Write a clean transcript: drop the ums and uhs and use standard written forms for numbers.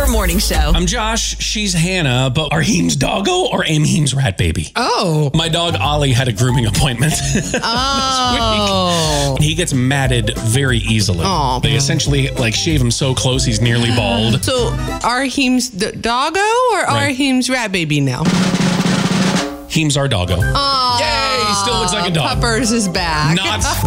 morning show. I'm Josh. She's Hannah, but are Heem's doggo or am Heem's rat baby? Oh. My dog Ollie had a grooming appointment this week. He gets matted very easily. Oh. They essentially shave him so close he's nearly bald. So are Heem's doggo or are Heem's rat baby now? Heem's our doggo. Oh. Yay! He still looks like a dog. Puppers is back. Not